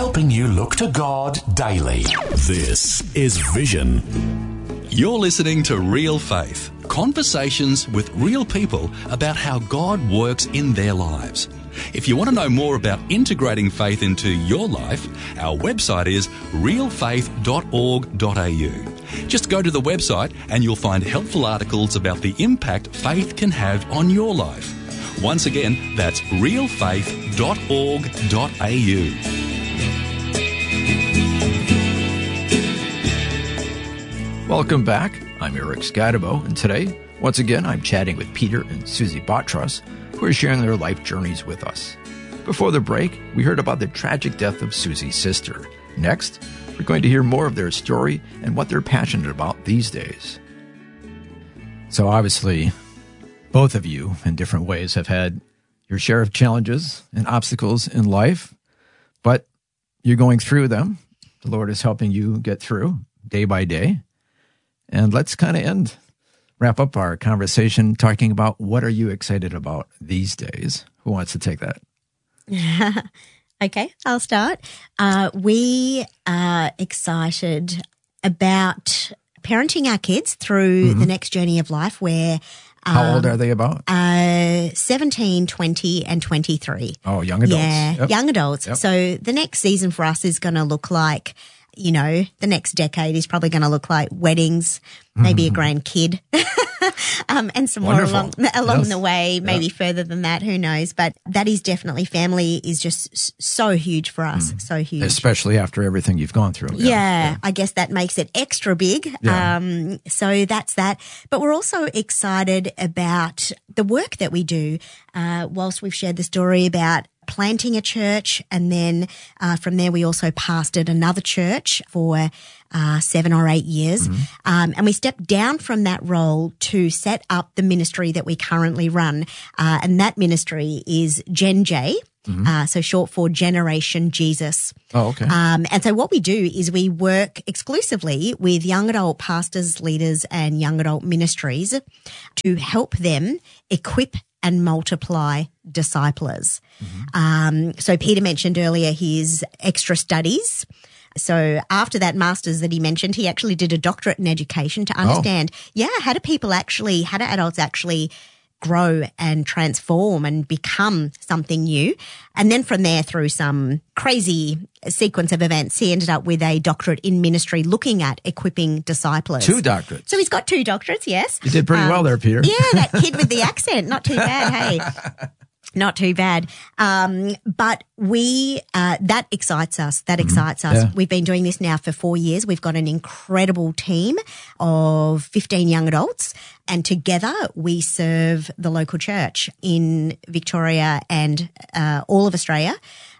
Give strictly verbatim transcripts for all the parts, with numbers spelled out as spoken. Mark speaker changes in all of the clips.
Speaker 1: helping you look to God daily. This is Vision.
Speaker 2: You're listening to Real Faith, conversations with real people about how God works in their lives. If you want to know more about integrating faith into your life, our website is real faith dot org dot a u. Just go to the website and you'll find helpful articles about the impact faith can have on your life. Once again, that's real faith dot org dot a u.
Speaker 3: Welcome back. I'm Eric Scadabo, and today, once again, I'm chatting with Peter and Susie Botros, who are sharing their life journeys with us. Before the break, we heard about the tragic death of Susie's sister. Next, we're going to hear more of their story and what they're passionate about these days. So obviously, both of you, in different ways, have had your share of challenges and obstacles in life, but you're going through them. The Lord is helping you get through day by day. And let's kind of end, wrap up our conversation talking about what are you excited about these days? Who wants to take that?
Speaker 4: Okay, I'll start. Uh, we are excited about parenting our kids through mm-hmm. the next journey of life where um,
Speaker 3: how old are they about?
Speaker 4: Uh, seventeen, twenty, and twenty-three.
Speaker 3: Oh, young adults.
Speaker 4: Yeah,
Speaker 3: yep.
Speaker 4: young adults.
Speaker 3: Yep.
Speaker 4: So the next season for us is going to look like, you know, the next decade is probably going to look like weddings, maybe mm-hmm. a grandkid, um, and some
Speaker 3: Wonderful.
Speaker 4: more along, along
Speaker 3: yes.
Speaker 4: the way, maybe
Speaker 3: yeah.
Speaker 4: further than that, who knows. But that is definitely, family is just so huge for us, mm. so huge.
Speaker 3: Especially after everything you've gone through.
Speaker 4: Yeah,
Speaker 3: yeah.
Speaker 4: I guess that makes it extra big.
Speaker 3: Yeah.
Speaker 4: Um, so that's that. But we're also excited about the work that we do. Uh, whilst we've shared the story about planting a church, and then uh, from there we also pastored another church for uh, seven or eight years. Mm-hmm. Um, and we stepped down from that role to set up the ministry that we currently run. Uh, and that ministry is Gen J. Mm-hmm. Uh, so short for Generation Jesus.
Speaker 3: Oh, okay.
Speaker 4: Um, and so what we do is we work exclusively with young adult pastors, leaders, and young adult ministries to help them equip and multiply disciplers. Mm-hmm. Um, so Peter mentioned earlier his extra studies. So after that master's that he mentioned, he actually did a doctorate in education to understand, oh. yeah, how do people actually, how do adults actually grow and transform and become something new? And then from there, through some crazy sequence of events, he ended up with a doctorate in ministry looking at equipping disciplers.
Speaker 3: Two doctorates.
Speaker 4: So he's got two doctorates, yes.
Speaker 3: You did pretty um, well there, Peter.
Speaker 4: Yeah, that kid with the accent. Not too bad, hey. Not too bad. Um, but we, uh, that excites us. That excites mm-hmm. us.
Speaker 3: Yeah.
Speaker 4: We've been doing this now for four years. We've got an incredible team of fifteen young adults, and together we serve the local church in Victoria and uh, all of Australia.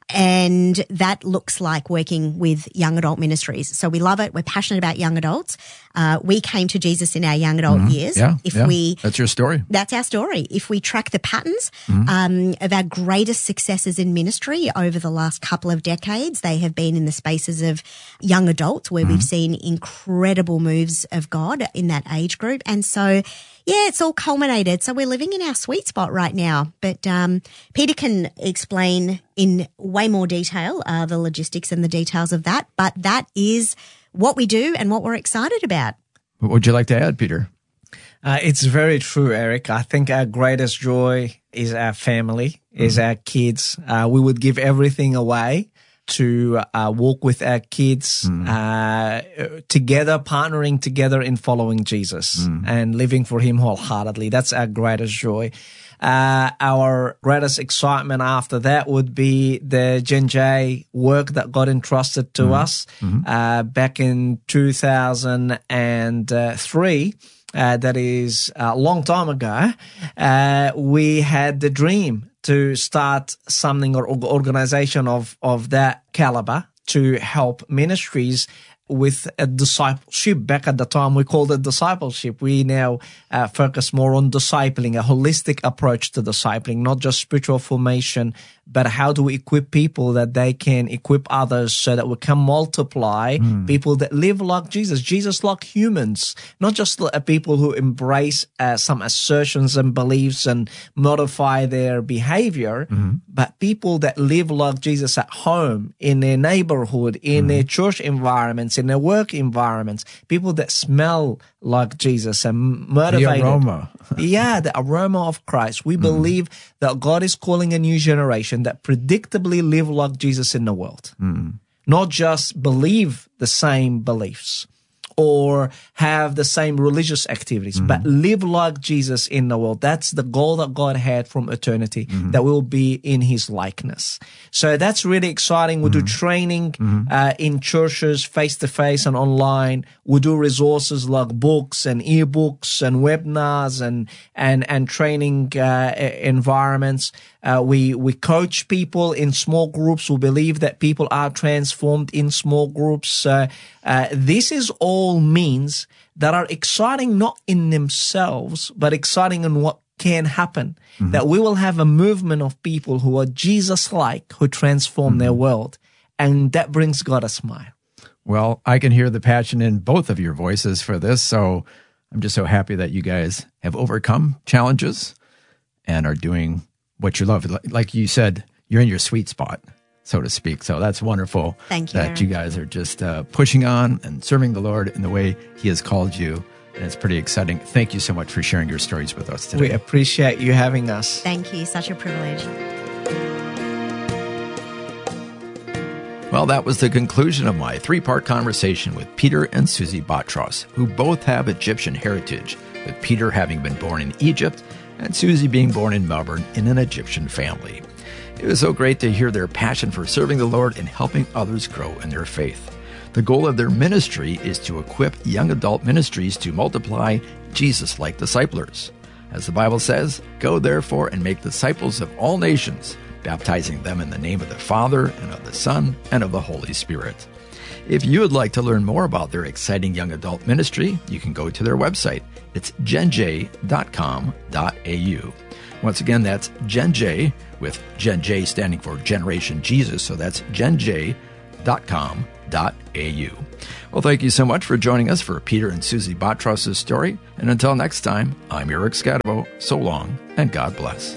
Speaker 4: And that looks like working with young adult ministries. So we love it. We're passionate about young adults. Uh, we came to Jesus in our young adult
Speaker 3: mm-hmm.
Speaker 4: years.
Speaker 3: Yeah,
Speaker 4: if
Speaker 3: yeah.
Speaker 4: we,
Speaker 3: that's your story.
Speaker 4: That's our story. If we track the patterns
Speaker 3: mm-hmm.
Speaker 4: um, of our greatest successes in ministry over the last couple of decades, they have been in the spaces of young adults where mm-hmm. we've seen incredible moves of God in that age group. And so, yeah, it's all culminated. So we're living in our sweet spot right now. But um, Peter can explain in way more detail uh, the logistics and the details of that. But that is what we do and what we're excited about.
Speaker 3: What would you like to add, Peter?
Speaker 5: Uh, it's very true, Eric. I think our greatest joy is our family, mm-hmm. is our kids. Uh, we would give everything away to uh, walk with our kids mm. uh, together, partnering together in following Jesus mm. and living for Him wholeheartedly. That's our greatest joy. Uh, our greatest excitement after that would be the Gen J work that God entrusted to mm. us mm-hmm. uh, back in two thousand three. Uh, that is a long time ago. Uh, we had the dream to start something or organization of, of that caliber to help ministries with a discipleship. Back at the time, we called it discipleship. We now uh, focus more on discipling, a holistic approach to discipling, not just spiritual formation, but how do we equip people that they can equip others so that we can multiply mm. people that live like Jesus, Jesus like humans, not just uh, people who embrace uh, some assertions and beliefs and modify their behavior, mm-hmm. but people that live like Jesus at home, in their neighborhood, in mm-hmm. their church environments, in their work environments, people that smell like Jesus and motivated.
Speaker 3: The aroma.
Speaker 5: Yeah, the aroma of Christ. We mm. believe that God is calling a new generation that predictably live like Jesus in the world. Mm. Not just believe the same beliefs or have the same religious activities, mm-hmm. but live like Jesus in the world. That's the goal that God had from eternity, mm-hmm. that we'll be in his likeness. So that's really exciting. We mm-hmm. do training mm-hmm. uh, in churches, face-to-face and online. We do resources like books and ebooks and webinars and and and training uh, environments. Uh, we we coach people in small groups. We believe that people are transformed in small groups. Uh, uh, this is all means that are exciting not in themselves, but exciting in what can happen. Mm-hmm. That we will have a movement of people who are Jesus-like, who transform mm-hmm. their world. And that brings God a smile.
Speaker 3: Well, I can hear the passion in both of your voices for this. So I'm just so happy that you guys have overcome challenges and are doing what you love. Like you said, you're in your sweet spot, so to speak. So that's wonderful.
Speaker 4: Thank you,
Speaker 3: that
Speaker 4: Aaron.
Speaker 3: you guys are just uh, pushing on and serving the Lord in the way he has called you. And it's pretty exciting. Thank you so much for sharing your stories with us today.
Speaker 5: We appreciate you having us.
Speaker 4: Thank you. Such a privilege.
Speaker 3: Well, that was the conclusion of my three-part conversation with Peter and Susie Botros, who both have Egyptian heritage, with Peter having been born in Egypt and Susie being born in Melbourne in an Egyptian family. It was so great to hear their passion for serving the Lord and helping others grow in their faith. The goal of their ministry is to equip young adult ministries to multiply Jesus-like disciplers. As the Bible says, "Go therefore and make disciples of all nations, baptizing them in the name of the Father and of the Son and of the Holy Spirit." If you would like to learn more about their exciting young adult ministry, you can go to their website. It's gen j dot com dot a u. Once again, that's GenJ, with Gen J standing for Generation Jesus, so that's gen j dot com dot a u. Well, thank you so much for joining us for Peter and Susie Botros' story. And until next time, I'm Eric Scadabo. So long, and God bless.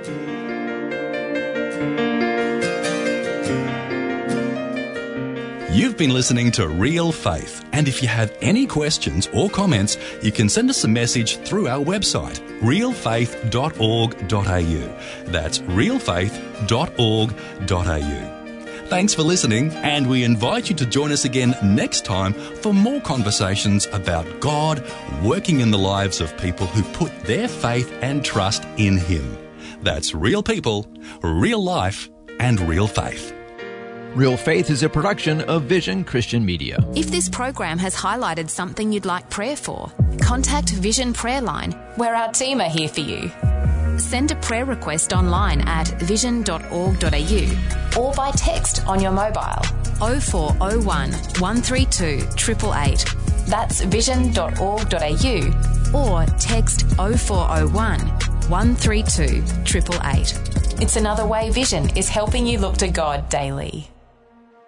Speaker 2: You've been listening to Real Faith, and if you have any questions or comments, you can send us a message through our website, real faith dot org dot a u. That's real faith dot org dot a u. Thanks for listening, and we invite you to join us again next time for more conversations about God working in the lives of people who put their faith and trust in Him. That's real people, real life, and real faith.
Speaker 3: Real Faith is a production of Vision Christian Media.
Speaker 6: If this program has highlighted something you'd like prayer for, contact Vision Prayer Line, where our team are here for you. Send a prayer request online at vision dot org dot a u or by text on your mobile oh four oh one, one three two, eight eight eight. That's vision dot org dot a u or text oh four oh one, one three two, eight eight eight. It's another way Vision is helping you look to God daily.